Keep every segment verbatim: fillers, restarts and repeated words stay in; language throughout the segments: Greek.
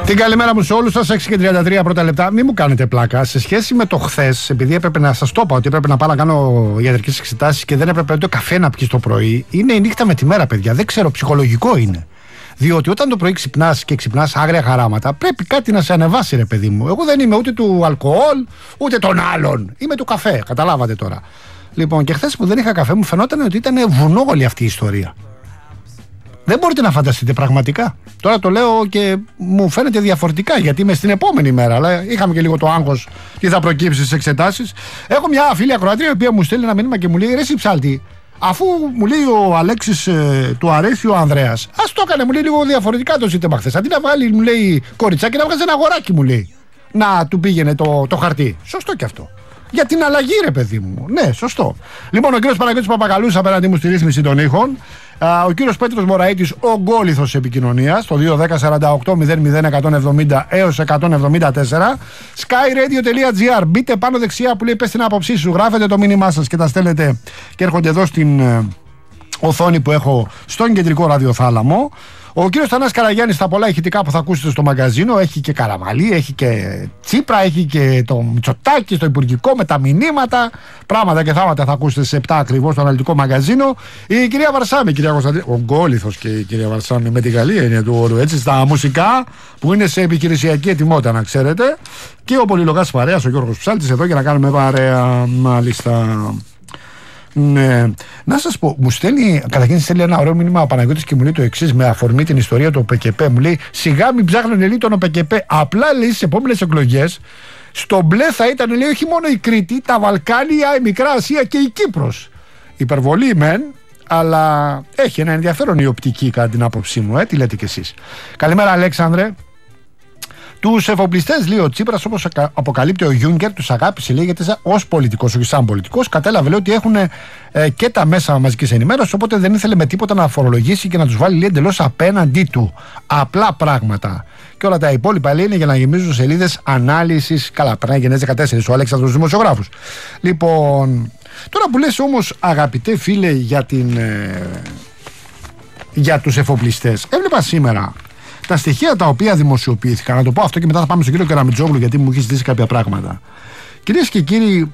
Την καλημέρα μου σε όλους σας, έξι και τριάντα τρία πρώτα λεπτά. Μην μου κάνετε πλάκα. Σε σχέση με το χθες, επειδή έπρεπε να σας το είπα ότι έπρεπε να πάω να κάνω ιατρικές εξετάσεις και δεν έπρεπε ούτε καφέ να πιεις το πρωί, είναι η νύχτα με τη μέρα, παιδιά. Δεν ξέρω, ψυχολογικό είναι. Διότι όταν το πρωί ξυπνάς και ξυπνάς άγρια χαράματα, πρέπει κάτι να σε ανεβάσει, ρε παιδί μου. Εγώ δεν είμαι ούτε του αλκοόλ, ούτε των άλλων. Είμαι του καφέ, καταλάβατε τώρα. Λοιπόν, και χθες που δεν είχα καφέ, μου φαινόταν ότι ήταν βουνό όλη αυτή η ιστορία. Δεν μπορείτε να φανταστείτε πραγματικά. Τώρα το λέω και μου φαίνεται διαφορετικά γιατί είμαι στην επόμενη μέρα. Αλλά είχαμε και λίγο το άγχος τι θα προκύψει στις εξετάσεις. Έχω μια φίλη ακροάτρια η οποία μου στέλνει ένα μήνυμα και μου λέει: ρε εσύ ψάλτη, αφού μου λέει ο Αλέξης ε, του αρέσει ο Ανδρέας, ας το έκανε, μου λέει, λίγο διαφορετικά το ζήτημα χθες. Αντί να βάλει, μου λέει, κοριτσάκι, να βγάζει ένα αγοράκι, μου λέει, να του πήγαινε το, το χαρτί. Σωστό και αυτό. Για την αλλαγή, ρε παιδί μου. Ναι, σωστό. Λοιπόν, ο κύριος Παναγιώτης Παπακαλούς απέναντί μου στη ρύθμιση των ήχων. Ο κύριος Πέτρος Μωραΐτης, ο γκόλιθος επικοινωνίας, στο δύο ένα μηδέν σαράντα οκτώ μηδέν μηδέν εκατόν εβδομήντα έως εκατόν εβδομήντα τέσσερα. skyradio.gr. Μπείτε πάνω δεξιά που λέει πες την άποψή σου, γράφετε το μήνυμά σας και τα στέλνετε και έρχονται εδώ στην ε, οθόνη που έχω στον κεντρικό ραδιοθάλαμο. Ο κύριος Θανάσης Καραγιάννης στα πολλά ηχητικά που θα ακούσετε στο μαγκαζίνο, έχει και Καραμαλή, έχει και Τσίπρα, έχει και το Μητσοτάκη στο υπουργικό με τα μηνύματα, πράγματα και θάματα θα ακούσετε σε επτά ακριβώς στο αναλυτικό μαγκαζίνο. Η κυρία Βαρσάμη, η κυρία Κωνσταντίνου, ο γκόλιθος και η κυρία Βαρσάμη με τη Γαλλία είναι του όρου, έτσι, στα μουσικά που είναι σε επιχειρησιακή ετοιμότητα, να ξέρετε. Και ο πολυλογάς παρέας, ο Γιώργος Ψάλτης, εδώ για να κάνουμε παρέα, μάλιστα. Ναι. Να σας πω, μου στέλνει, καταρχήν στέλνει ένα ωραίο μήνυμα ο Παναγιώτης και μου λέει το εξής, με αφορμή την ιστορία του ΟΠΕΚΕΠΕ. Μου λέει: σιγά μην ψάχνουν λέει τον ΟΠΕΚΕΠΕ. Απλά λέει στις επόμενες εκλογές, στο μπλε θα ήταν λέει όχι μόνο η Κρήτη, τα Βαλκάνια, η Μικρά Ασία και η Κύπρος. Υπερβολή μεν, αλλά έχει ένα ενδιαφέρον η οπτική κατά την άποψή μου. Ε, τι λέτε κι εσείς. Καλημέρα, Αλέξανδρε. Τους εφοπλιστές, λέει ο Τσίπρας, όπως αποκαλύπτει ο Γιούνκερ, τους αγάπησε, λέγεται, ως πολιτικός, όχι σαν πολιτικός. Κατέλαβε, λέει, ότι έχουν ε, και τα μέσα μαζικής ενημέρωσης, οπότε δεν ήθελε με τίποτα να φορολογήσει και να τους βάλει, λέει, εντελώς απέναντί του. Απλά πράγματα. Και όλα τα υπόλοιπα, λέει, είναι για να γεμίζουν σελίδες ανάλυσης. Καλά, περνάει γενναίες δεκατέσσερα, ο Αλέξανδρος δημοσιογράφος. Λοιπόν, τώρα που λες όμως, αγαπητέ φίλε, για, την, ε, για τους εφοπλιστές, έβλεπα σήμερα τα στοιχεία τα οποία δημοσιοποιήθηκαν, να το πω αυτό και μετά θα πάμε στον κύριο Καραμιτζόγλου γιατί μου έχει ζητήσει κάποια πράγματα. Κυρίες και κύριοι,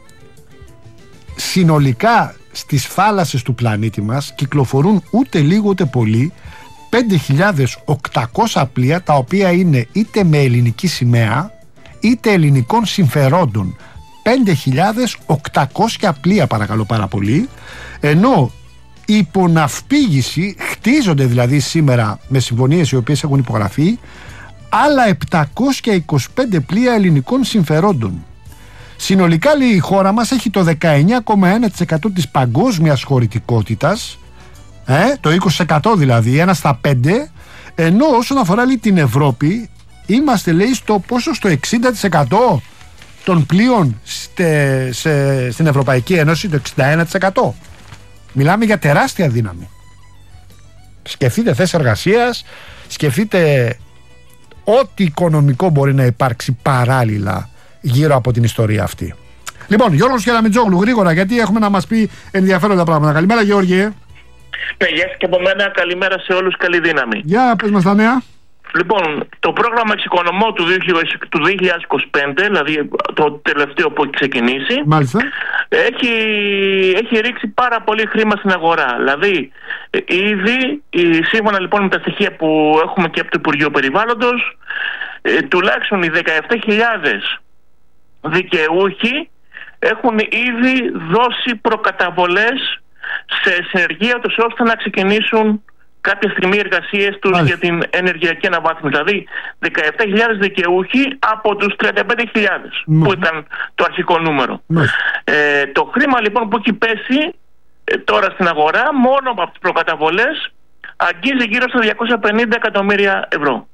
συνολικά στις θάλασσες του πλανήτη μας κυκλοφορούν ούτε λίγο ούτε πολύ πέντε χιλιάδες οκτακόσια πλοία, τα οποία είναι είτε με ελληνική σημαία είτε ελληνικών συμφερόντων. πέντε χιλιάδες οκτακόσια πλοία, παρακαλώ πάρα πολύ, ενώ η υποναυπήγηση, χτίζονται δηλαδή σήμερα με συμφωνίες οι οποίες έχουν υπογραφεί άλλα επτακόσια είκοσι πέντε πλοία ελληνικών συμφερόντων. Συνολικά, λέει, η χώρα μας έχει το δεκαεννιά κόμμα ένα τοις εκατό της παγκόσμιας χωρητικότητας, ε, το είκοσι τοις εκατό δηλαδή, ένα στα πέντε, ενώ όσον αφορά, λέει, την Ευρώπη, είμαστε, λέει, στο πόσο, στο εξήντα τοις εκατό των πλοίων στε, σε, στην Ευρωπαϊκή Ένωση, το εξήντα ένα τοις εκατό. Μιλάμε για τεράστια δύναμη. Σκεφτείτε θέσεις εργασίας, σκεφτείτε ό,τι οικονομικό μπορεί να υπάρξει παράλληλα γύρω από την ιστορία αυτή. Λοιπόν, Γιώργος Καραμιτζόγλου, γρήγορα, γιατί έχουμε να μας πει ενδιαφέροντα πράγματα. Καλημέρα, Γιώργη. Ναι, γεια σας και από μένα, καλημέρα σε όλους, καλή δύναμη. Για πες μας τα νέα. Λοιπόν, το πρόγραμμα εξοικονομώ του δύο χιλιάδες είκοσι πέντε, δηλαδή το τελευταίο που έχει ξεκινήσει, μάλιστα, έχει, έχει ρίξει πάρα πολύ χρήμα στην αγορά. Δηλαδή, ήδη, σύμφωνα λοιπόν με τα στοιχεία που έχουμε και από το Υπουργείο Περιβάλλοντος, ε, τουλάχιστον οι δεκαεπτά χιλιάδες δικαιούχοι έχουν ήδη δώσει προκαταβολές σε συνεργεία τους ώστε να ξεκινήσουν κάποια στιγμή εργασίες τους για την ενεργειακή αναβάθμιση. Δηλαδή δεκαεπτά χιλιάδες δικαιούχοι από τους τριάντα πέντε χιλιάδες που ήταν το αρχικό νούμερο. Ε, το χρήμα λοιπόν που έχει πέσει ε, τώρα στην αγορά μόνο από τις προκαταβολές αγγίζει γύρω στα διακόσια πενήντα εκατομμύρια ευρώ.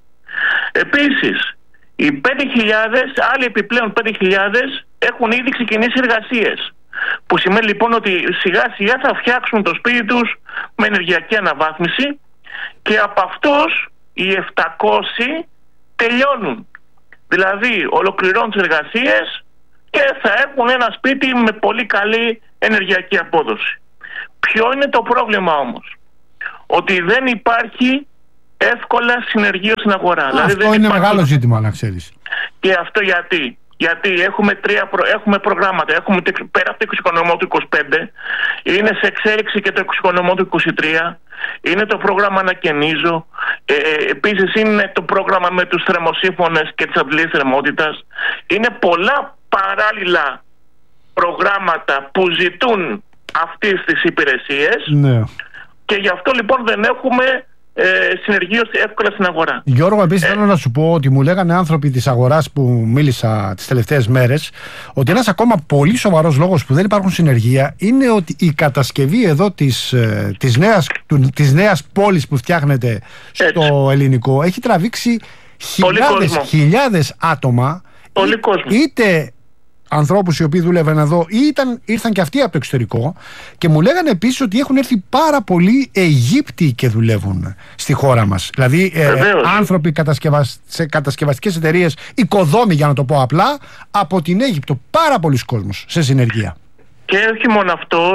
Επίσης, οι πέντε χιλιάδες, άλλοι επιπλέον πέντε χιλιάδες έχουν ήδη ξεκινήσει εργασίες. Που σημαίνει λοιπόν ότι σιγά σιγά θα φτιάξουν το σπίτι τους με ενεργειακή αναβάθμιση και από αυτούς οι επτακόσιοι τελειώνουν. Δηλαδή ολοκληρώνουν τις εργασίες και θα έχουν ένα σπίτι με πολύ καλή ενεργειακή απόδοση. Ποιο είναι το πρόβλημα όμως? Ότι δεν υπάρχει εύκολα συνεργείο στην αγορά. Αυτό δηλαδή δεν είναι υπάρχει... μεγάλο ζήτημα, να ξέρεις. Και αυτό γιατί. Γιατί έχουμε, τρία προ... έχουμε προγράμματα. Έχουμε πέρα από το εξοικονομώ του είκοσι πέντε, είναι σε εξέλιξη και το εξοικονομώ του είκοσι τρία, είναι το πρόγραμμα Ανακαινίζω. Ε, επίσης είναι το πρόγραμμα με τους θερμοσύμφωνες και τις αντλίες θερμότητας. Είναι πολλά παράλληλα προγράμματα που ζητούν αυτές τις υπηρεσίες. Ναι. Και γι' αυτό λοιπόν δεν έχουμε ε, συνεργείο εύκολα στην αγορά. Γιώργο, επίσης ε, θέλω να σου πω ότι μου λέγανε άνθρωποι της αγοράς που μίλησα τις τελευταίες μέρες ότι ένας ακόμα πολύ σοβαρός λόγος που δεν υπάρχουν συνεργεία είναι ότι η κατασκευή εδώ της, της, νέας, του, της νέας πόλης που φτιάχνεται στο έτσι. ελληνικό έχει τραβήξει χιλιάδες, χιλιάδες άτομα, πολύ ή, κόσμο. είτε ανθρώπους οι οποίοι δούλευαν εδώ ή ήταν, ήρθαν και αυτοί από το εξωτερικό, και μου λέγανε επίσης ότι έχουν έρθει πάρα πολλοί Αιγύπτιοι και δουλεύουν στη χώρα μας. Δηλαδή ε, άνθρωποι κατασκευασ... σε κατασκευαστικές εταιρείες, οικοδόμοι για να το πω απλά, από την Αίγυπτο. Πάρα πολλοί κόσμος σε συνεργεία. Και όχι μόνο αυτό,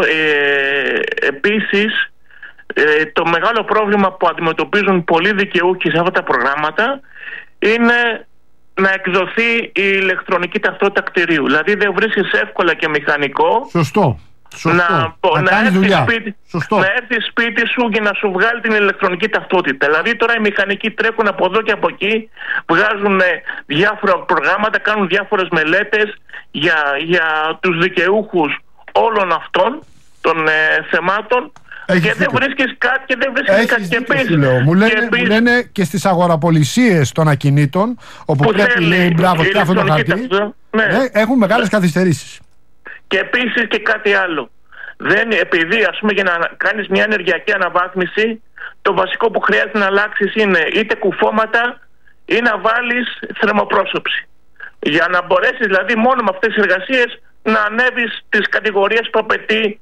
ε, επίσης ε, το μεγάλο πρόβλημα που αντιμετωπίζουν πολλοί δικαιούχοι σε αυτά τα προγράμματα είναι να εκδοθεί η ηλεκτρονική ταυτότητα κτηρίου. Δηλαδή δεν βρίσκεις εύκολα και μηχανικό. Σωστό. Σωστό. Να, να, να, έρθει σπίτι, Σωστό. να έρθει σπίτι σου και να σου βγάλει την ηλεκτρονική ταυτότητα. Δηλαδή τώρα οι μηχανικοί τρέχουν από εδώ και από εκεί, βγάζουν διάφορα προγράμματα, κάνουν διάφορες μελέτες για, για τους δικαιούχους όλων αυτών των ε, θεμάτων. Έχεις και δεν βρίσκεις κάτι και δεν βρίσκεις Έχεις κάτι. Και επίσης, μου, λένε, και επίσης, μου λένε και στις αγοραπολισίες των ακινήτων, όπου που πρέπει θέλει, λέει μπράβο και αυτό το χαρτί, ναι. Ναι, έχουν μεγάλες ναι. καθυστερήσεις. Και επίσης και κάτι άλλο. Δεν, επειδή ας πούμε για να κάνεις μια ενεργειακή αναβάθμιση, το βασικό που χρειάζεται να αλλάξεις είναι είτε κουφώματα ή να βάλεις θερμοπρόσωψη. Για να μπορέσεις δηλαδή μόνο με αυτές τις εργασίες να ανέβεις τις κατηγορίες που απαιτεί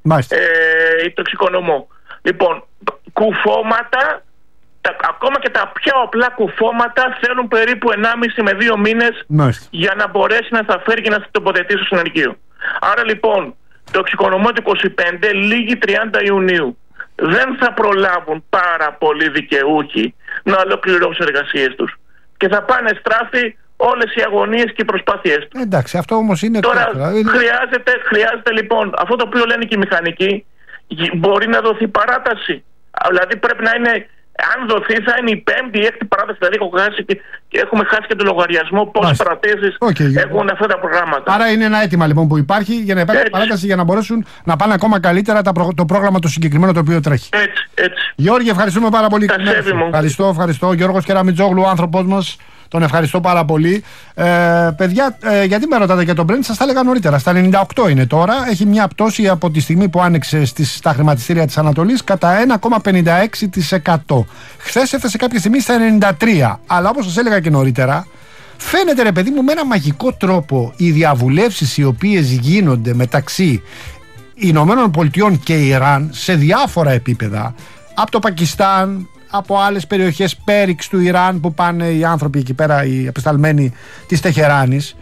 ε, το εξοικονομώ. Λοιπόν, κουφώματα, τα, ακόμα και τα πιο απλά κουφώματα θέλουν περίπου ενάμιση με δύο μήνες Μάλιστα. για να μπορέσει να τα φέρει και να τοποθετήσει στο συνεργείο. Άρα λοιπόν, το εξοικονομώ του είκοσι πέντε λήγει τριάντα Ιουνίου. Δεν θα προλάβουν πάρα πολλοί δικαιούχοι να ολοκληρώσουν τις εργασίες τους. Και θα πάνε στράφη όλες οι αγωνίες και οι προσπάθειές του. Εντάξει, αυτό όμως είναι... Τώρα είναι... Χρειάζεται, χρειάζεται λοιπόν, αυτό το οποίο λένε και οι μηχανικοί, μπορεί να δοθεί παράταση. Δηλαδή πρέπει να είναι, αν δοθεί θα είναι η πέμπτη ή έκτη παράταση. Δηλαδή έχω χάσει και, και έχουμε χάσει και το λογαριασμό πόσες παρατήσεις okay, έχουν αυτά τα προγράμματα. Άρα είναι ένα αίτημα λοιπόν που υπάρχει για να υπάρχει έτσι. παράταση για να μπορέσουν να πάνε ακόμα καλύτερα τα προ... το πρόγραμμα το συγκεκριμένο το οποίο τρέχει. Έτσι, έτσι. Γιώργη, ευχαριστούμε πάρα πολύ. Ευχαριστώ, ευχαριστώ. Γιώργος Κεραμιτζόγλου, ο άνθρωπός μας. Τον ευχαριστώ πάρα πολύ. Ε, παιδιά, ε, γιατί με ρωτάτε για τον Brent, σας τα έλεγα νωρίτερα. Στα ενενήντα οκτώ είναι τώρα. Έχει μια πτώση από τη στιγμή που άνοιξε στις, στα χρηματιστήρια της Ανατολής κατά ένα κόμμα πενήντα έξι τοις εκατό. Χθες έφτασε κάποια στιγμή στα ενενήντα τρία. Αλλά όπως σας έλεγα και νωρίτερα, φαίνεται ρε παιδί μου με ένα μαγικό τρόπο οι διαβουλεύσεις οι οποίες γίνονται μεταξύ Ηνωμένων Πολιτειών και Ιράν σε διάφορα επίπεδα, από το Πακιστάν, από άλλες περιοχές πέριξ του Ιράν που πάνε οι άνθρωποι εκεί πέρα, οι απεσταλμένοι της Τεχεράνης,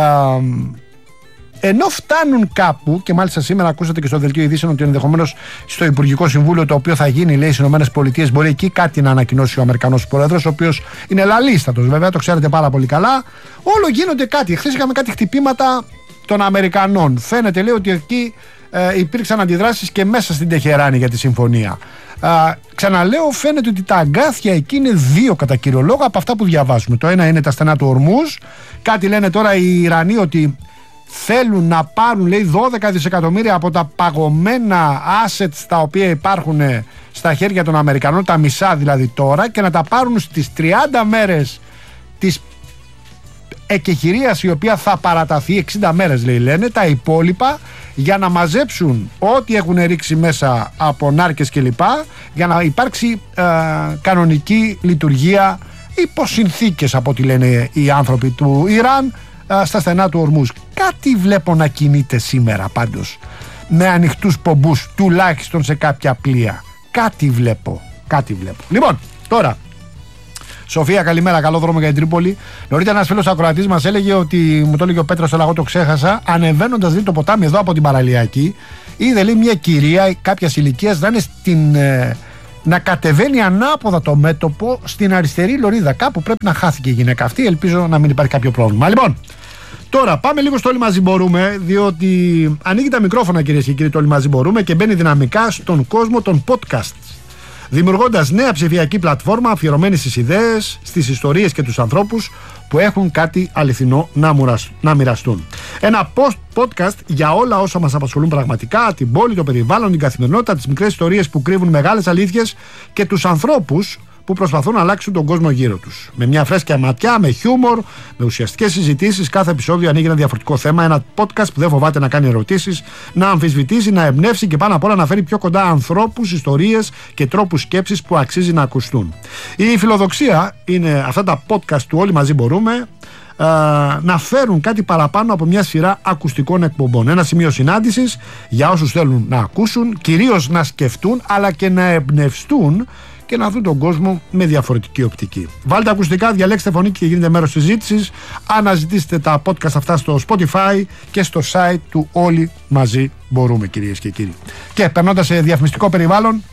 ενώ φτάνουν κάπου, και μάλιστα σήμερα ακούσατε και στο δελτίο ειδήσεων ότι ενδεχομένως στο Υπουργικό Συμβούλιο το οποίο θα γίνει, λέει, στις ΗΠΑ, μπορεί εκεί κάτι να ανακοινώσει ο Αμερικανός Πρόεδρος, ο οποίος είναι λαλίστατος βέβαια, το ξέρετε πάρα πολύ καλά. Όλο γίνονται κάτι. Χθες είχαμε κάτι χτυπήματα των Αμερικανών. Φαίνεται, λέει, ότι εκεί ε, υπήρξαν αντιδράσεις και μέσα στην Τεχεράνη για τη συμφωνία. Uh, ξαναλέω, φαίνεται ότι τα αγκάθια εκεί είναι δύο κατά κύριο λόγο από αυτά που διαβάζουμε. Το ένα είναι τα στενά του Ορμούζ. Κάτι λένε τώρα οι Ιρανοί ότι θέλουν να πάρουν, λέει, δώδεκα δισεκατομμύρια από τα παγωμένα assets τα οποία υπάρχουν στα χέρια των Αμερικανών, τα μισά δηλαδή τώρα, και να τα πάρουν στις τριάντα μέρες της εκεχηρίας, η οποία θα παραταθεί εξήντα μέρες, λέει, λένε, τα υπόλοιπα, για να μαζέψουν ό,τι έχουν ρίξει μέσα από νάρκες κλπ, για να υπάρξει ε, κανονική λειτουργία υπό συνθήκες, από ό,τι λένε οι άνθρωποι του Ιράν, ε, στα στενά του Ορμούζ. Κάτι βλέπω να κινείται σήμερα πάντως με ανοιχτούς πομπούς, τουλάχιστον σε κάποια πλοία. Κάτι βλέπω, κάτι βλέπω. Λοιπόν, τώρα Σοφία, καλημέρα, καλό δρόμο για την Τρίπολη. Νωρίτερα ένας φίλος ακροατής μας έλεγε ότι, μου το έλεγε ο Πέτρος, αλλά εγώ το ξέχασα, ανεβαίνοντας δει το ποτάμι εδώ από την Παραλιακή, είδε, λέει, μια κυρία κάποιας ηλικίας να είναι στην, ε, να κατεβαίνει ανάποδα το μέτωπο στην αριστερή λωρίδα. Κάπου πρέπει να χάθηκε η γυναίκα αυτή. Ελπίζω να μην υπάρχει κάποιο πρόβλημα. Λοιπόν, τώρα πάμε λίγο στο Όλοι Μαζί Μπορούμε, διότι ανοίγει τα μικρόφωνα, κυρίες και κύριοι, το Όλοι Μαζί Μπορούμε και μπαίνει δυναμικά στον κόσμο των podcasts, δημιουργώντας νέα ψηφιακή πλατφόρμα αφιερωμένη στις ιδέες, στις ιστορίες και τους ανθρώπους που έχουν κάτι αληθινό να μοιραστούν. Ένα podcast για όλα όσα μας απασχολούν πραγματικά, την πόλη, το περιβάλλον, την καθημερινότητα, τις μικρές ιστορίες που κρύβουν μεγάλες αλήθειες και τους ανθρώπους που προσπαθούν να αλλάξουν τον κόσμο γύρω τους. Με μια φρέσκια ματιά, με χιούμορ, με ουσιαστικές συζητήσεις, κάθε επεισόδιο ανοίγει ένα διαφορετικό θέμα. Ένα podcast που δεν φοβάται να κάνει ερωτήσεις, να αμφισβητήσει, να εμπνεύσει και πάνω απ' όλα να φέρει πιο κοντά ανθρώπους, ιστορίες και τρόπους σκέψης που αξίζει να ακουστούν. Η φιλοδοξία είναι αυτά τα podcast του Όλοι Μαζί Μπορούμε Uh, να φέρουν κάτι παραπάνω από μια σειρά ακουστικών εκπομπών. Ένα σημείο συνάντησης για όσους θέλουν να ακούσουν, κυρίως να σκεφτούν, αλλά και να εμπνευστούν και να δουν τον κόσμο με διαφορετική οπτική. Βάλτε ακουστικά, διαλέξτε φωνή και γίνετε μέρος συζήτησης. Αναζητήστε τα podcast αυτά στο Spotify και στο site του Όλοι Μαζί Μπορούμε, κυρίες και κύριοι. Και περνώντας σε διαφημιστικό περιβάλλον,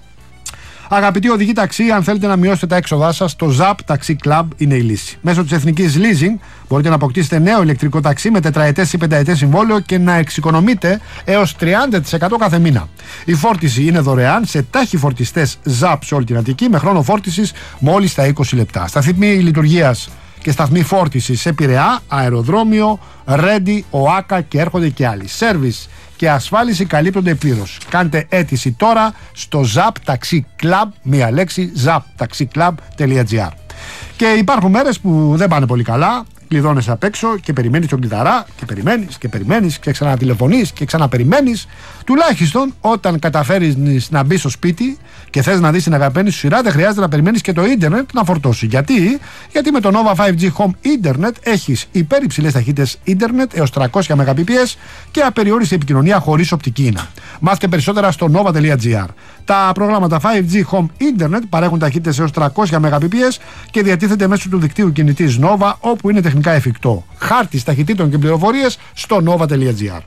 αγαπητοί οδηγοί ταξί, αν θέλετε να μειώσετε τα έξοδά σας, το Zap Taxi Club είναι η λύση. Μέσω της Εθνικής Leasing μπορείτε να αποκτήσετε νέο ηλεκτρικό ταξί με τετραετές ή πενταετές συμβόλαιο και να εξοικονομείτε έως τριάντα τοις εκατό κάθε μήνα. Η φόρτιση είναι δωρεάν σε τάχοι φορτιστές Zap σε όλη την Αττική με χρόνο φόρτισης μόλις τα είκοσι λεπτά. Σταθμοί λειτουργίας και σταθμοί φόρτισης σε Πειραιά, αεροδρόμιο, Ρέντι, ΟΑΚΑ και έρχονται και άλλοι. Σέρβις και ασφάλιση καλύπτονται πλήρως. Κάντε αίτηση τώρα στο Zap Taxi Club, μία λέξη, zap taxi club τελεία gr. Και υπάρχουν μέρες που δεν πάνε πολύ καλά. Κλειδώνεσαι απ' έξω και περιμένεις τον κλειδαρά και περιμένεις και περιμένεις και ξανατηλεφωνείς και ξαναπεριμένεις. Τουλάχιστον όταν καταφέρεις να μπεις στο σπίτι και θες να δεις την αγαπημένη σου σειρά, δεν χρειάζεται να περιμένεις και το ίντερνετ να φορτώσει. Γιατί? Γιατί με το Nova φάιβ τζι Home Internet έχεις υπερυψηλές ταχύτητες ίντερνετ έως τριακόσια μεγαμπιτ και απεριόριστη επικοινωνία χωρίς οπτική ίνα. Μάθετε περισσότερα στο nova τελεία gr. Τα προγράμματα φάιβ τζι Home Internet παρέχουν ταχύτητες έως τριακόσια μεγαμπιτ και διατίθεται μέσω του δικτύου κινητής Nova, όπου είναι τεχνικά εφικτό. Χάρτης ταχυτήτων και πληροφορίες στο nova τελεία gr.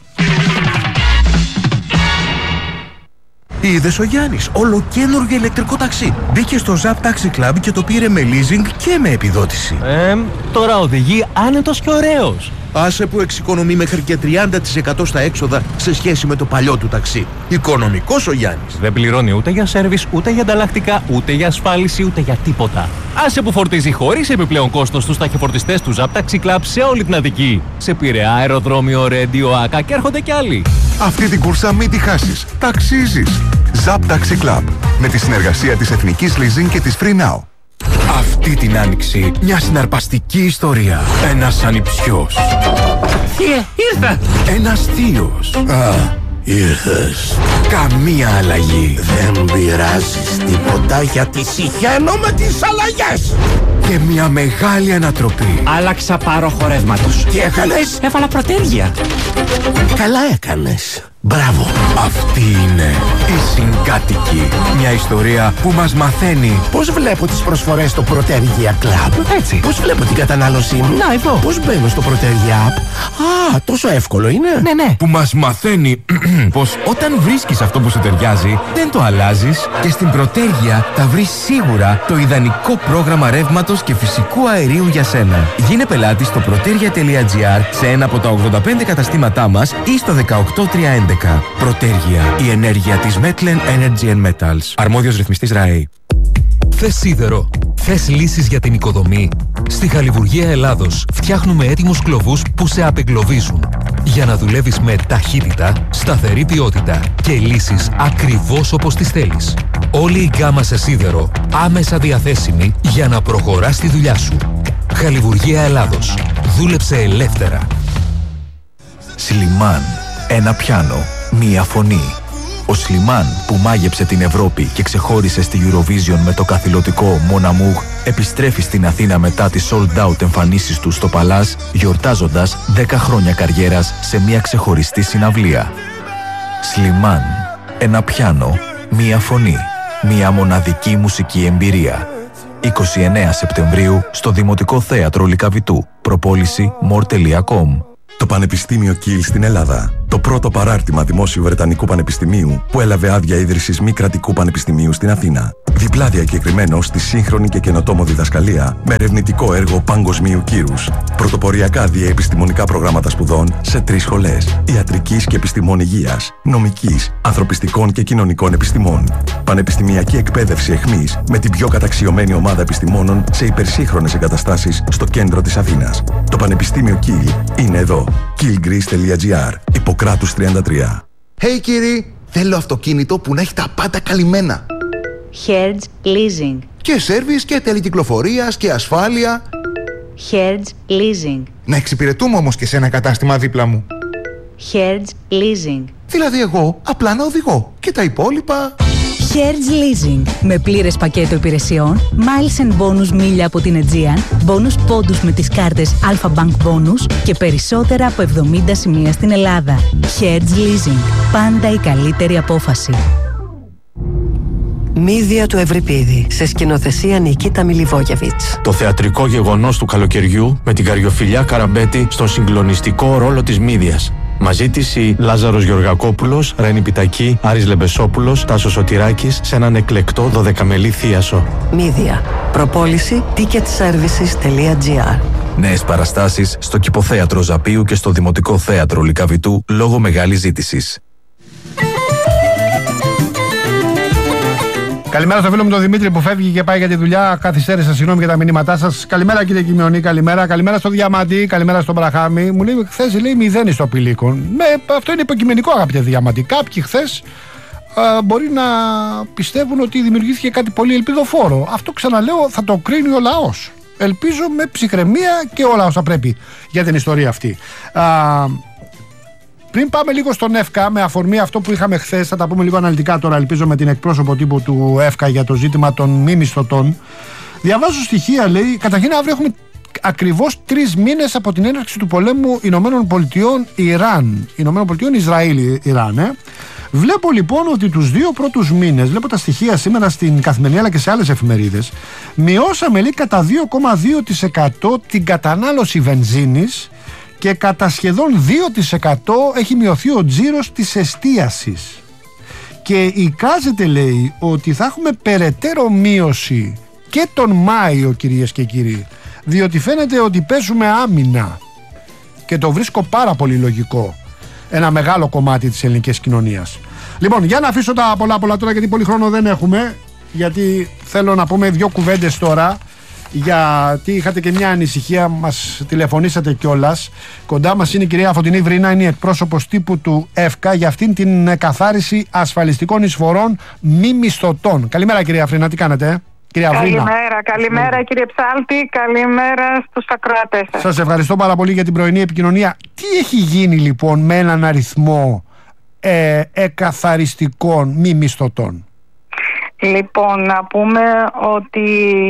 Είδες ο Γιάννης, ολοκαίνουργιο ηλεκτρικό ταξί. Μπήκε στο Zap Taxi Club και το πήρε με leasing και με επιδότηση. Ε, τώρα οδηγεί άνετος και ωραίος. Άσε που εξοικονομεί μέχρι και τριάντα τοις εκατό στα έξοδα σε σχέση με το παλιό του ταξί. Οικονομικός ο Γιάννης. Δεν πληρώνει ούτε για σέρβις, ούτε για ανταλλακτικά, ούτε για ασφάλιση, ούτε για τίποτα. Άσε που φορτίζει χωρίς επιπλέον κόστος στους ταχυφορτιστές του Zap Taxi Club σε όλη την Αττική. Σε Πειραιά, αεροδρόμιο, Ρέντι, ΟΑΚΑ και έρχονται κι άλλοι. Αυτή την κούρσα μην τη χάσεις. Ταξίζεις. Zap Taxi Club. Με τη συνεργασία της Εθνικής Leasing και της Free Now. Αυτή την άνοιξη μια συναρπαστική ιστορία. Ένας ανιψιός. Θείε, ήρθα! Ένας θείος. Α, ήρθες. Καμία αλλαγή. Δεν πειράζεις τίποτα γιατί συχαίνω με τις αλλαγές. Και μια μεγάλη ανατροπή. Άλλαξα πάροχο ρεύματος. Τι έκανες? Έβαλα προτέρια. Καλά έκανες. Μπράβο. Αυτή είναι η Συγκάτοικη. Μια ιστορία που μας μαθαίνει πώς βλέπω τις προσφορές στο Protergia Club. Έτσι. Πώς βλέπω την κατανάλωσή μου. Να, εδώ. Πώς μπαίνω στο Protergia App. Α, τόσο εύκολο είναι. Ναι, ναι. Που μας μαθαίνει πως όταν βρίσκεις αυτό που σου ταιριάζει, δεν το αλλάζεις και στην Protergia θα βρεις σίγουρα το ιδανικό πρόγραμμα ρεύματος και φυσικού αερίου για σένα. Γίνε πελάτη στο protergia τελεία gr σε ένα από τα ογδόντα πέντε καταστήματά μας ή στο δεκαοκτώ τριακόσια έντεκα. Protergia, η ενέργεια της Metlen Energy and Metals. Αρμόδιος ρυθμιστής ΡΑΕ. Θες σίδερο? Θες λύσεις για την οικοδομή? Στη Χαλιβουργία Ελλάδος φτιάχνουμε έτοιμους κλωβούς που σε απεγκλωβίζουν. Για να δουλεύεις με ταχύτητα, σταθερή ποιότητα και λύσεις ακριβώς όπως τις θέλεις. Όλη η γκάμα σε σίδερο άμεσα διαθέσιμη για να προχωράς τη δουλειά σου. Χαλιβουργία Ελλάδος. Δούλεψε ελεύθερα. Σλιμάν. Ένα πιάνο, μία φωνή. Ο Σλιμάν που μάγεψε την Ευρώπη και ξεχώρισε στη Eurovision με το καθηλωτικό Mon Amour επιστρέφει στην Αθήνα μετά τις sold out εμφανίσεις του στο Παλάζ, γιορτάζοντας δέκα χρόνια καριέρας σε μια ξεχωριστή συναυλία. Σλιμάν. Ένα πιάνο, μία φωνή. Μια μοναδική μουσική εμπειρία. είκοσι εννέα Σεπτεμβρίου στο Δημοτικό Θέατρο Λυκαβητού. Προπόληση more τελεία com. Το Πανεπιστήμιο Κιλ στην Ελλάδα Το πρώτο παράρτημα δημόσιου Βρετανικού Πανεπιστημίου που έλαβε άδεια ίδρυσης μη κρατικού πανεπιστημίου στην Αθήνα. Διπλά διακεκριμένο στη σύγχρονη και καινοτόμο διδασκαλία με ερευνητικό έργο παγκοσμίου κύρους. Πρωτοποριακά διαεπιστημονικά προγράμματα σπουδών σε τρεις σχολές: ιατρικής και επιστημών υγείας, νομικής, ανθρωπιστικών και κοινωνικών επιστημών. Πανεπιστημιακή εκπαίδευση εχμής με την πιο καταξιωμένη ομάδα επιστημόνων σε υπερσύγχρονες εγκαταστάσεις στο κέντρο της Αθήνας. Το Πανεπιστήμιο Κιλ είναι εδώ. κιλ-greece τελεία τζι άρ. Ιπποκράτους τριάντα τρία. Hey κύριοι, θέλω αυτοκίνητο που να έχει τα πάντα καλυμμένα. Hertz Leasing. Και σέρβις και τελεκυκλοφορίας και ασφάλεια. Hertz Leasing. Να εξυπηρετούμε όμως και σε ένα κατάστημα δίπλα μου. Hertz Leasing. Δηλαδή εγώ απλά να οδηγώ και τα υπόλοιπα... Hertz Leasing. Με πλήρες πακέτο υπηρεσιών, miles and bonus μίλια από την Aegean, bonus πόντους με τις κάρτες Alpha Bank Bonus και περισσότερα από εβδομήντα σημεία στην Ελλάδα. Hertz Leasing. Πάντα η καλύτερη απόφαση. Μύδια του Ευρυπίδη, σε σκηνοθεσία Νικίτα Μιλιβόγεβιτς. Το θεατρικό γεγονός του καλοκαιριού με την Καριοφιλιά Καραμπέτη στον συγκλονιστικό ρόλο της Μύδιας. Μαζί της η Λάζαρος Γεωργακόπουλος, Ρένη Πιτακή, Άρης Λεμπεσόπουλος, Τάσος Σωτηράκης σε έναν εκλεκτό δωδεκαμελή θίασο. Μύδια. Προπόληση ticket services τελεία τζι άρ. Νέες παραστάσεις στο Κηποθέατρο Ζαπίου και στο Δημοτικό Θέατρο Λυκαβητού λόγω μεγάλης ζήτησης. Καλημέρα στο φίλο μου τον Δημήτρη που φεύγει και πάει για τη δουλειά. Καθυστέρησα, συγγνώμη για τα μηνύματά σας. Καλημέρα κύριε Κιμιονή, καλημέρα. Καλημέρα στο Διαμαντή, καλημέρα στον Μπραχάμι. Μου λέει χθες λέει μηδέν στο Πηλίκον. Με, αυτό είναι υποκειμενικό, αγαπητέ Διαμαντή. Κάποιοι χθες μπορεί να πιστεύουν ότι δημιουργήθηκε κάτι πολύ ελπιδοφόρο. Αυτό ξαναλέω θα το κρίνει ο λαός. Ελπίζω με ψυχραιμία και όλα όσα πρέπει για την ιστορία αυτή. Α, Πριν πάμε λίγο στον ΕΦΚΑ, με αφορμή αυτό που είχαμε χθες, θα τα πούμε λίγο αναλυτικά τώρα, ελπίζω με την εκπρόσωπο τύπου του ΕΦΚΑ για το ζήτημα των μη μισθωτών. Διαβάζω στοιχεία, λέει, καταρχήν αύριο έχουμε ακριβώς τρεις μήνες από την έναρξη του πολέμου Ηνωμένων Πολιτειών Ιράν. Ηνωμένων Πολιτειών Ισραήλ, Ιράν, ε. Βλέπω λοιπόν ότι τους δύο πρώτους μήνες, βλέπω τα στοιχεία σήμερα στην Καθημερινή αλλά και σε άλλες εφημερίδες, μειώσαμε λέει κατά δύο κόμμα δύο τοις εκατό την κατανάλωση βενζίνης και κατά σχεδόν δύο τοις εκατό έχει μειωθεί ο τζίρος της εστίασης. Και εικάζεται λέει ότι θα έχουμε περαιτέρω μείωση και τον Μάιο, κυρίες και κύριοι, διότι φαίνεται ότι παίζουμε άμυνα και το βρίσκω πάρα πολύ λογικό ένα μεγάλο κομμάτι της ελληνικής κοινωνίας. Λοιπόν, για να αφήσω τα πολλά πολλά τώρα, γιατί πολύ χρόνο δεν έχουμε, γιατί θέλω να πούμε δύο κουβέντες τώρα, γιατί είχατε και μια ανησυχία, μας τηλεφωνήσατε κιόλας. Κοντά μας είναι η κυρία Φωτεινή Βρίνα, είναι η εκπρόσωπος τύπου του ΕΦΚΑ για αυτήν την εκαθάριση ασφαλιστικών εισφορών μη μισθωτών. Καλημέρα κυρία Βρίνα, τι κάνετε? Κυρία καλημέρα, Βρίνα. καλημέρα κύριε Ψάλτη, καλημέρα στους ακροατές σας. Σας ευχαριστώ πάρα πολύ για την πρωινή επικοινωνία. Τι έχει γίνει λοιπόν με έναν αριθμό ε, εκαθαριστικών μη μισθωτών? Λοιπόν, να πούμε ότι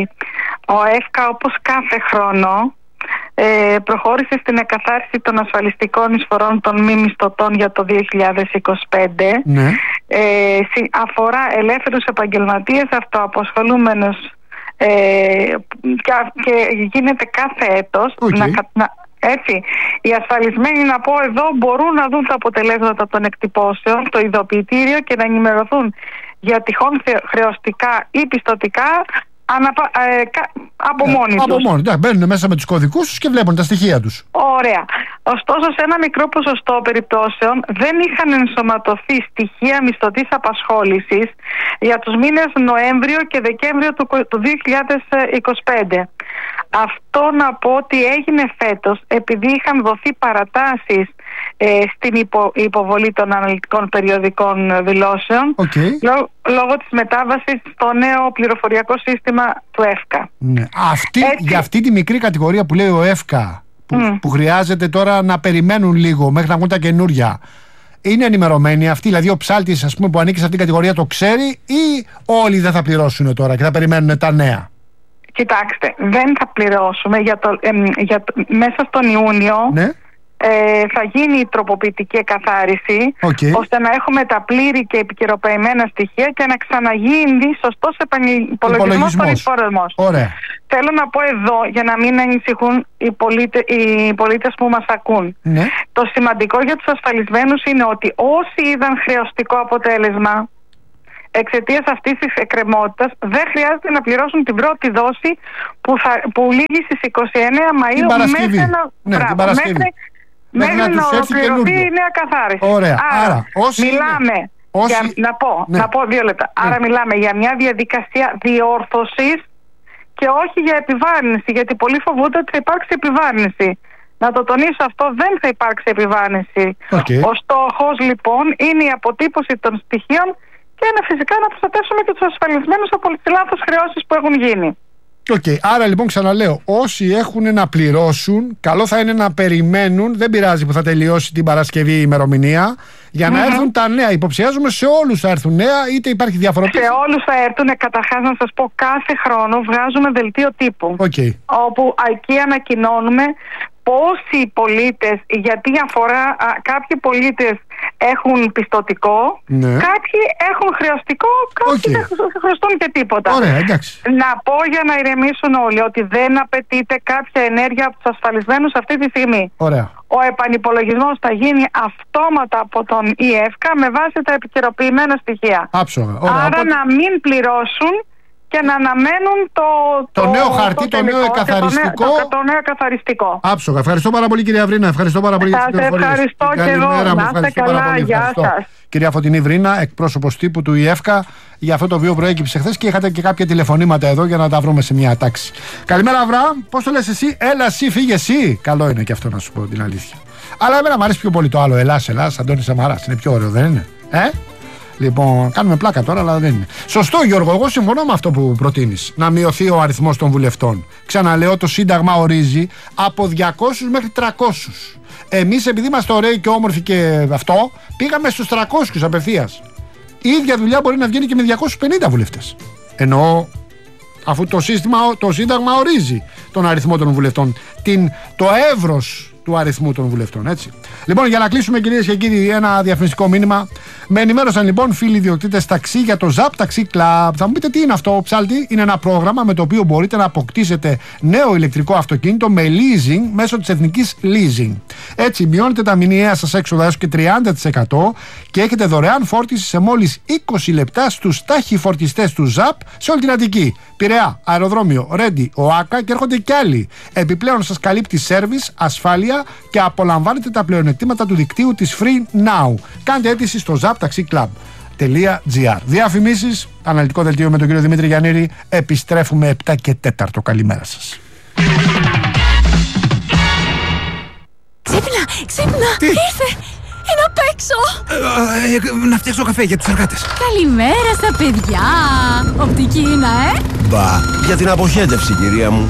ο ΕΦΚΑ όπως κάθε χρόνο ε, προχώρησε στην εκαθάριση των ασφαλιστικών εισφορών των μη μισθωτών για το δύο χιλιάδες είκοσι πέντε. Ναι. Ε, αφορά ελεύθερους επαγγελματίες, αυτοαποσχολούμενους ε, και, και γίνεται κάθε έτος. Okay. να, να, έτσι, οι ασφαλισμένοι, να πω εδώ, μπορούν να δουν τα αποτελέσματα των εκτυπώσεων, το ειδοποιητήριο και να ενημερωθούν για τυχόν χρεωστικά ή πιστωτικά αναπα, ε, κα, από μόνοι από τους. μόνοι, ναι, μπαίνουν μέσα με τους κωδικούς τους και βλέπουν τα στοιχεία τους. Ωραία. Ωστόσο, σε ένα μικρό ποσοστό περιπτώσεων δεν είχαν ενσωματωθεί στοιχεία μισθωτής απασχόλησης για τους μήνες Νοέμβριο και Δεκέμβριο του, του δύο χιλιάδες είκοσι πέντε. Αυτό να πω ότι έγινε φέτος επειδή είχαν δοθεί παρατάσεις ε, στην υπο, υποβολή των αναλυτικών περιοδικών δηλώσεων, okay. λό, λόγω της μετάβασης στο νέο πληροφοριακό σύστημα του ΕΦΚΑ. Ναι. Αυτή, για αυτή τη μικρή κατηγορία που λέει ο ΕΦΚΑ, που, mm. που χρειάζεται τώρα να περιμένουν λίγο μέχρι να βγουν τα καινούρια, είναι ενημερωμένοι αυτοί? Δηλαδή ο ψάλτης, ας πούμε, που ανήκει σε αυτήν την κατηγορία το ξέρει, ή όλοι δεν θα πληρώσουν τώρα και θα περιμένουν τα νέα? Κοιτάξτε, δεν θα πληρώσουμε για το, ε, για το, μέσα στον Ιούνιο. Ναι. ε, θα γίνει η τροποποιητική εκαθάριση, okay. ώστε να έχουμε τα πλήρη και επικαιροποιημένα στοιχεία και να ξαναγίνει σωστός επανυπολογισμός των εισφορεσμών. Θέλω να πω εδώ, για να μην ανησυχούν οι, πολίτε, οι πολίτες που μας ακούν. Ναι. Το σημαντικό για τους ασφαλισμένους είναι ότι όσοι είδαν χρεωστικό αποτέλεσμα εξαιτίας αυτής της εκκρεμότητας, δεν χρειάζεται να πληρώσουν την πρώτη δόση που, θα, που λήγει στις είκοσι εννέα Μαΐου μέχρι να, ναι, μπράβο, μέχρι, μέχρι, μέχρι να, να ολοκληρωθεί η νέα καθάριση. Ωραία. Άρα, Άρα όσοι μιλάμε είναι, όσοι... για, να, πω, ναι. να πω δύο λεπτά. Ναι. Άρα μιλάμε για μια διαδικασία διόρθωσης και όχι για επιβάρυνση, γιατί πολλοί φοβούνται ότι θα υπάρξει επιβάρυνση. Να το τονίσω αυτό, δεν θα υπάρξει επιβάρυνση. Okay. Ο στόχος λοιπόν είναι η αποτύπωση των στοιχείων και είναι φυσικά να προστατεύσουμε και τους ασφαλισμένους από τις λάθος χρεώσεις που έχουν γίνει. Okay. Άρα λοιπόν ξαναλέω, όσοι έχουν να πληρώσουν, καλό θα είναι να περιμένουν, δεν πειράζει που θα τελειώσει την Παρασκευή η ημερομηνία, για να mm-hmm. έρθουν τα νέα. Υποψιάζουμε σε όλους θα έρθουν νέα, είτε υπάρχει διαφοροποίηση. Σε όλους θα έρθουν, καταρχάς να σας πω, κάθε χρόνο βγάζουμε δελτίο τύπου. Okay. Όπου εκεί ανακοινώνουμε πόσοι πολίτες, γιατί αφορά α, κάποιοι πολίτες έχουν πιστωτικό, ναι. κάποιοι έχουν χρεωστικό, κάποιοι okay. δεν χρωστούν και τίποτα. Ωραία, εντάξει. Να πω για να ηρεμήσουν όλοι ότι δεν απαιτείται κάποια ενέργεια από τους ασφαλισμένους αυτή τη στιγμή. Ωραία. Ο επανυπολογισμός θα γίνει αυτόματα από τον ΙΕΦΚΑ με βάση τα επικαιροποιημένα στοιχεία. Άψογα. Ωραία, άρα οπότε... να μην πληρώσουν και να αναμένουν το, το, το νέο χαρτί, το, το νέο εκαθαριστικό. Το, το, το νέο εκαθαριστικό. Άψογα. Ευχαριστώ πάρα πολύ, κυρία Βρίνα. Ευχαριστώ πάρα πολύ. Σας ευχαριστώ και εγώ. Να είστε καλά. Γεια σας. Κυρία Φωτεινή Βρίνα, εκπρόσωπος τύπου του ΙΕΦΚΑ, για αυτό το οποίο προέκυψε χθες και είχατε και κάποια τηλεφωνήματα εδώ για να τα βρούμε σε μια τάξη. Καλημέρα, Αβραάμ. Πώς το λες εσύ? Έλα, εσύ, φύγε εσύ. Καλό είναι και αυτό, να σου πω την αλήθεια. Αλλά εμένα μου αρέσει πιο πολύ το άλλο. Ελλάς, Ελλάς, Αντώνης Σαμαράς. Είναι πιο ωραίο, δεν είναι? Ε? Λοιπόν, κάνουμε πλάκα τώρα, αλλά δεν είναι. Σωστό, Γιώργο, εγώ συμφωνώ με αυτό που προτείνεις. Να μειωθεί ο αριθμός των βουλευτών. Ξαναλέω, το Σύνταγμα ορίζει από διακόσιους μέχρι τριακόσιους. Εμείς, επειδή είμαστε ωραίοι και όμορφοι και αυτό, πήγαμε στους τριακόσιους απευθείας. Η ίδια δουλειά μπορεί να βγαίνει και με διακόσιους πενήντα βουλευτές. Εννοώ, αφού το, σύστημα, το Σύνταγμα ορίζει τον αριθμό των βουλευτών, την, το εύρος του αριθμού των βουλευτών, έτσι. Λοιπόν, για να κλείσουμε, κυρίες και κύριοι, ένα διαφημιστικό μήνυμα. Με ενημέρωσαν λοιπόν φίλοι ιδιοκτήτες ταξί για το Zap Taxi Club. Θα μου πείτε τι είναι αυτό, ψάλτη? Είναι ένα πρόγραμμα με το οποίο μπορείτε να αποκτήσετε νέο ηλεκτρικό αυτοκίνητο με leasing μέσω της Εθνικής Leasing. Έτσι, μειώνετε τα μηνιαία σας έξοδα έως και τριάντα τοις εκατό και έχετε δωρεάν φόρτιση σε μόλις είκοσι λεπτά στους ταχυφορτιστές του Zap σε όλη την Αττική. Πειραιά, αεροδρόμιο, Ρέντι, ΟΑΚΑ και έρχονται κι άλλοι. Επιπλέον σας καλύπτει σέρβις, ασφάλεια και απολαμβάνετε τα πλεονεκτήματα του δικτύου της Free Now. Κάντε αίτηση στο zap taxi club τελεία gr. Διαφημίσεις, αναλυτικό δελτίο με τον κύριο Δημήτρη Γιαννήρη. Επιστρέφουμε επτά και τέσσερα. Καλημέρα σας. Ξύπνα, ξύπνα, τι? Ήρθε. Είναι απ' έξω. Ε, ε, να φτιάξω καφέ για τους εργάτες. Καλημέρα στα παιδιά. Οπτική είναι, ε. Μπα, για την αποχέτευση, κυρία μου.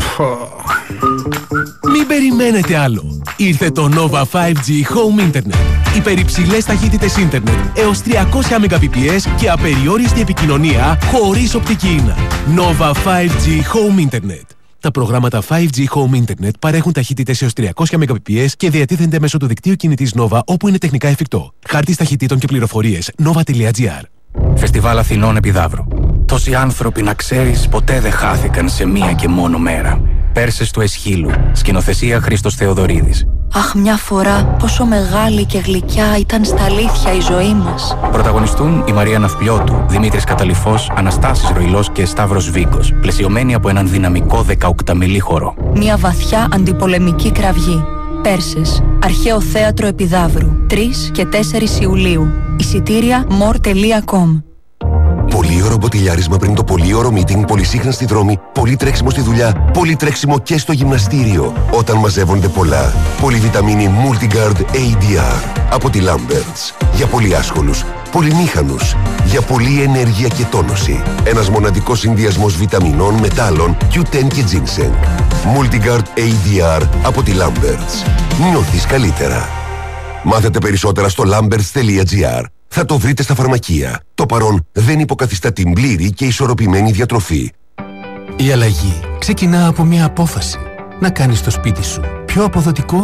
Μην περιμένετε άλλο. Ήρθε το Nova φάιβ τζι Home Internet. Υπερυψηλές ταχύτητες ίντερνετ έως τριακόσια Mbps και απεριόριστη επικοινωνία χωρίς οπτική ίνα. Nova φάιβ τζι Home Internet. Τα προγράμματα φάιβ τζι Home Internet παρέχουν ταχύτητες έως τριακόσια Mbps και διατίθενται μέσω του δικτύου κινητής Nova όπου είναι τεχνικά εφικτό. Χάρτης ταχυτήτων και πληροφορίες nova τελεία gr. Φεστιβάλ Αθηνών Επιδαύρου. Τόσοι άνθρωποι, να ξέρεις, ποτέ δεν χάθηκαν σε μία και μόνο μέρα. Πέρσες του Εσχύλου. Σκηνοθεσία Χρήστος Θεοδωρίδης. Αχ, μια φορά πόσο μεγάλη και γλυκιά ήταν στα αλήθεια η ζωή μας. Πρωταγωνιστούν η Μαρία Ναυπλιώτου, Δημήτρης Καταλυφός, Αναστάσης Ροϊλός και Σταύρος Βίκος, πλαισιωμένοι από έναν δυναμικό δεκαοκταμιλή χορό. Μια βαθιά αντιπολεμική κραυγή. Πέρσες. Αρχαίο θέατρο Επιδαύρου. τρεις και τέσσερις Ιουλίου. Εισιτήρια more τελεία com. Πολύωρο μποτιλιάρισμα πριν το πολύωρο meeting, πολυσύχναστη δρόμη, πολύ τρέξιμο στη δουλειά, πολύ τρέξιμο και στο γυμναστήριο. Όταν μαζεύονται πολλά. Πολυβιταμίνη Multigard έι ντι αρ από τη Lamberts. Για πολύ άσχολους, πολυμήχανους, για πολλή ενέργεια και τόνωση. Ένας μοναδικός συνδυασμός βιταμινών, μετάλλων, κιου τεν και ginseng. Multigard έι ντι αρ από τη Lamberts. Νιώθεις καλύτερα. Μάθετε περισσότερα στο lamberts τελεία gr. Θα το βρείτε στα φαρμακεία. Το παρόν δεν υποκαθιστά την πλήρη και ισορροπημένη διατροφή. Η αλλαγή ξεκινά από μια απόφαση. Να κάνεις το σπίτι σου πιο αποδοτικό, πιο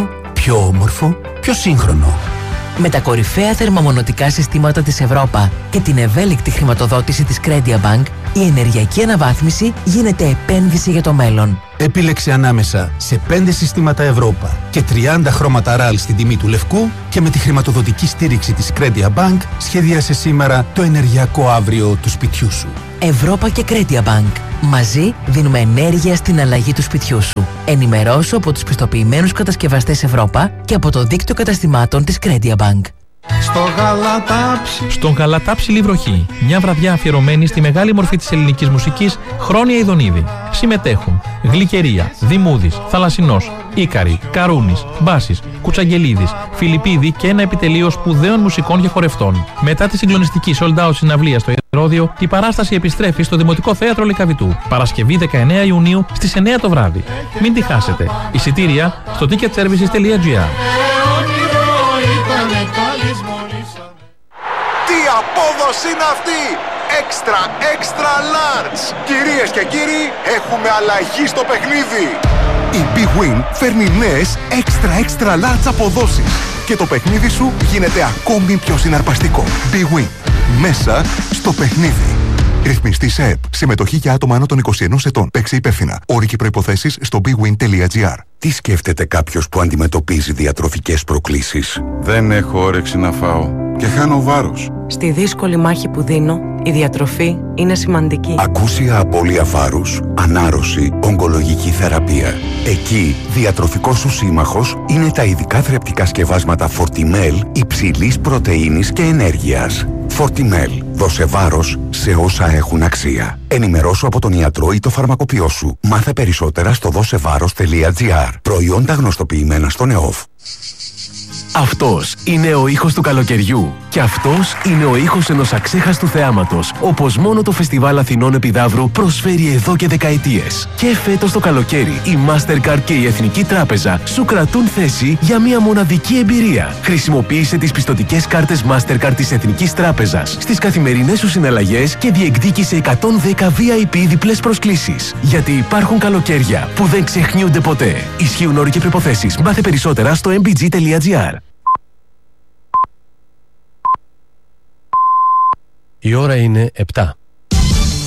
Πιο όμορφο, πιο σύγχρονο. Με τα κορυφαία θερμομονωτικά συστήματα της Ευρώπα και την ευέλικτη χρηματοδότηση της Credia Bank, η ενεργειακή αναβάθμιση γίνεται επένδυση για το μέλλον. Επίλεξε ανάμεσα σε πέντε συστήματα Ευρώπα και τριάντα χρώματα ραλ στην τιμή του λευκού και με τη χρηματοδοτική στήριξη της Credia Bank σχεδίασε σήμερα το ενεργειακό αύριο του σπιτιού σου. Ευρώπα και Credia Bank. Μαζί δίνουμε ενέργεια στην αλλαγή του σπιτιού σου. Ενημερώσου από τους πιστοποιημένους κατασκευαστές Ευρώπα και από το δίκτυο καταστημάτων της Credia Bank. Στο Γαλατάψι. Στον Γαλατάψι Λιβροχή. Μια βραδιά αφιερωμένη στη μεγάλη μορφή της ελληνικής μουσικής Χρόνια Ιδονίδη. Συμμετέχουν Γλυκερία, Δημούδης, Θαλασσινός, Ίκαρη, Καρούνης, Μπάσης, Κουτσαγγελίδης, Φιλιππίδη και ένα επιτελείο σπουδαίων μουσικών και χορευτών. Μετά τη συγκλονιστική sold out συναυλία στο Ηρώδειο, η παράσταση επιστρέφει στο Δημοτικό Θέατρο Λυκαβητού. Παρασκευή δεκαεννέα Ιουνίου στις εννέα το βράδυ. Μην τη χάσετε. Εισιτήρια στο ticket services τελεία gr. Τι απόδοση είναι αυτή! Extra, extra large! Κυρίες και κύριοι, έχουμε αλλαγή στο παιχνίδι! Η Big Win φέρνει νέες extra, extra large αποδόσεις και το παιχνίδι σου γίνεται ακόμη πιο συναρπαστικό. Big Win. Μέσα στο παιχνίδι. Ρυθμιστή σε ΕΠ. Συμμετοχή για άτομα άνω των είκοσι ενός ετών. Παίξε υπεύθυνα. Όροι και προϋποθέσεις στο big win τελεία gr. Τι σκέφτεται κάποιος που αντιμετωπίζει διατροφικές προκλήσεις? Δεν έχω όρεξη να φάω και χάνω βάρος. Στη δύσκολη μάχη που δίνω, η διατροφή είναι σημαντική. Ακούσια απώλεια βάρους, ανάρρωση, ογκολογική θεραπεία. Εκεί, διατροφικός σου σύμμαχος είναι τα ειδικά θρεπτικά σκευάσματα Fortimel υψηλής πρωτεΐνης και ενέργειας. Fortimel. Δώσε βάρος σε όσα έχουν αξία. Ενημερώσου από τον ιατρό ή το φαρμακοποιό σου. Μάθε περισσότερα στο δώσεβάρος τελεία gr. Προϊόντα γνωστοποιημένα στον ΕΟΦ. Αυτός είναι ο ήχος του καλοκαιριού. Και αυτός είναι ο ήχος ενός αξέχαστου θεάματος, όπως μόνο το Φεστιβάλ Αθηνών Επιδαύρου προσφέρει εδώ και δεκαετίες. Και φέτος το καλοκαίρι, η Mastercard και η Εθνική Τράπεζα σου κρατούν θέση για μια μοναδική εμπειρία. Χρησιμοποίησε τις πιστωτικές κάρτες Mastercard της Εθνικής Τράπεζας στις καθημερινές σου συναλλαγές και διεκδίκησε εκατόν δέκα βι άι πι διπλές προσκλήσεις. Γιατί υπάρχουν καλοκαίρια που δεν ξεχνιούνται ποτέ. Ισχύουν όροι και προϋποθέσεις. Μάθε περισσότερα στο εμ μπι τζι τελεία gr. Η ώρα είναι επτά.